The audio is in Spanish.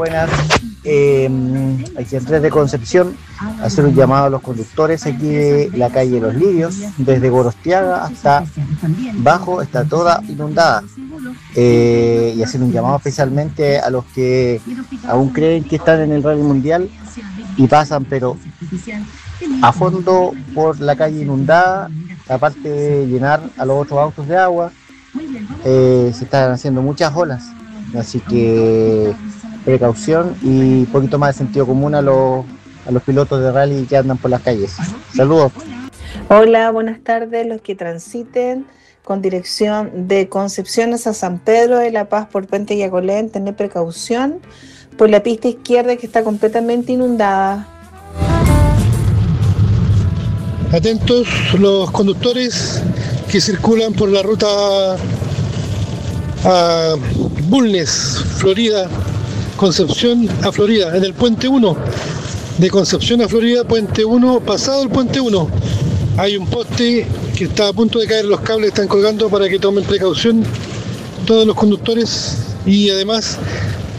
Buenas, aquí en 3 de Concepción, hacer un llamado a los conductores aquí de la calle Los Lirios, desde Gorostiaga hasta Bajo, está toda inundada. Y hacer un llamado especialmente a los que aún creen que están en el Rally Mundial y pasan, pero a fondo por la calle inundada, aparte de llenar a los otros autos de agua, se están haciendo muchas olas, así que precaución y un poquito más de sentido común a los pilotos de rally que andan por las calles. Saludos. Hola, buenas tardes. Los que transiten con dirección de Concepción hacia San Pedro de la Paz por Puente Yacolén, tener precaución por la pista izquierda que está completamente inundada. Atentos los conductores que circulan por la ruta a Bulnes, Florida, Concepción a Florida, en el puente 1, de Concepción a Florida, puente 1, pasado el puente 1, hay un poste que está a punto de caer, los cables están colgando para que tomen precaución todos los conductores y además